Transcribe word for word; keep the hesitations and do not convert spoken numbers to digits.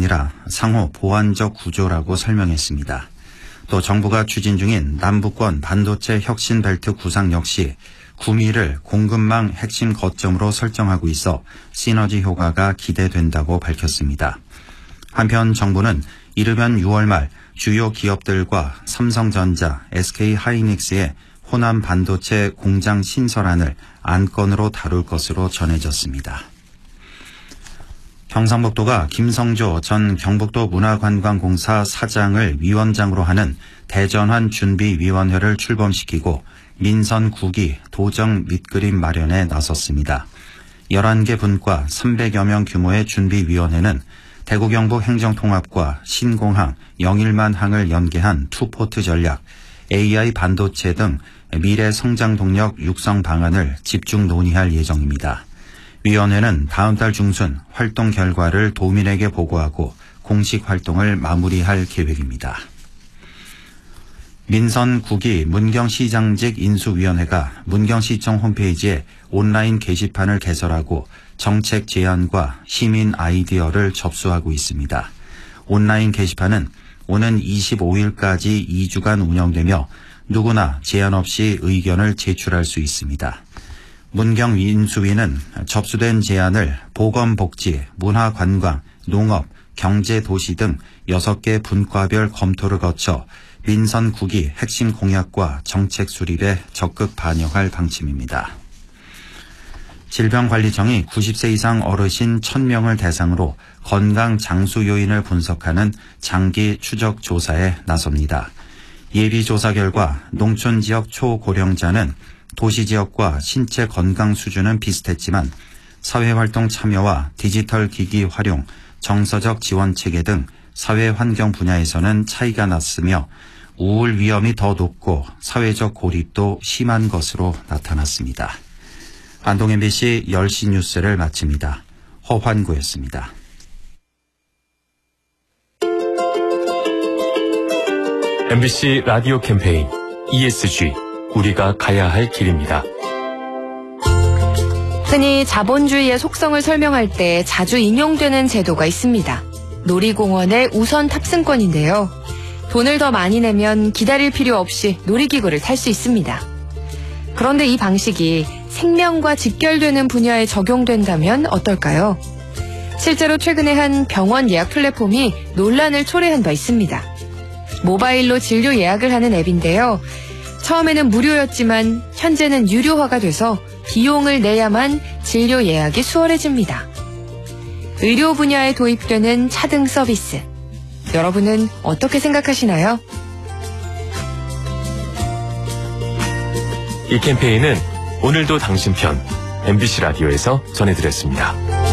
아니라 상호 보완적 구조라고 설명했습니다. 또 정부가 추진 중인 남북권 반도체 혁신 벨트 구상 역시 구미를 공급망 핵심 거점으로 설정하고 있어 시너지 효과가 기대된다고 밝혔습니다. 한편 정부는 이르면 유월 말 주요 기업들과 삼성전자, 에스케이하이닉스의 호남 반도체 공장 신설안을 안건으로 다룰 것으로 전해졌습니다. 경상북도가 김성조 전 경북도 문화관광공사 사장을 위원장으로 하는 대전환 준비위원회를 출범시키고 민선 구 기 도정 밑그림 마련에 나섰습니다. 열한 개 분과 삼백여 명 규모의 준비위원회는 대구 경북 행정통합과 신공항, 영일만 항을 연계한 투포트 전략, 에이아이 반도체 등 미래 성장 동력 육성 방안을 집중 논의할 예정입니다. 위원회는 다음 달 중순 활동 결과를 도민에게 보고하고 공식 활동을 마무리할 계획입니다. 민선 구 기 문경시장직 인수위원회가 문경시청 홈페이지에 온라인 게시판을 개설하고 정책 제안과 시민 아이디어를 접수하고 있습니다. 온라인 게시판은 오는 이십오 일까지 이 주간 운영되며 누구나 제한 없이 의견을 제출할 수 있습니다. 문경 인수위는 접수된 제안을 보건복지, 문화관광, 농업, 경제도시 등 여섯 개 분과별 검토를 거쳐 민선 구 기 핵심 공약과 정책 수립에 적극 반영할 방침입니다. 질병관리청이 구십 세 이상 어르신 천 명을 대상으로 건강 장수 요인을 분석하는 장기 추적 조사에 나섭니다. 예비 조사 결과 농촌 지역 초고령자는 도시 지역과 신체 건강 수준은 비슷했지만 사회활동 참여와 디지털 기기 활용, 정서적 지원 체계 등 사회 환경 분야에서는 차이가 났으며 우울 위험이 더 높고 사회적 고립도 심한 것으로 나타났습니다. 안동 엠비씨 열 시 뉴스를 마칩니다. 허환구였습니다. 엠비씨 라디오 캠페인 이에스지 우리가 가야 할 길입니다. 흔히 자본주의의 속성을 설명할 때 자주 인용되는 제도가 있습니다. 놀이공원의 우선 탑승권인데요. 돈을 더 많이 내면 기다릴 필요 없이 놀이기구를 탈 수 있습니다. 그런데 이 방식이 생명과 직결되는 분야에 적용된다면 어떨까요? 실제로 최근에 한 병원 예약 플랫폼이 논란을 초래한 바 있습니다. 모바일로 진료 예약을 하는 앱인데요. 처음에는 무료였지만 현재는 유료화가 돼서 비용을 내야만 진료 예약이 수월해집니다. 의료 분야에 도입되는 차등 서비스. 여러분은 어떻게 생각하시나요? 이 캠페인은 오늘도 당신 편 엠비씨 라디오에서 전해드렸습니다.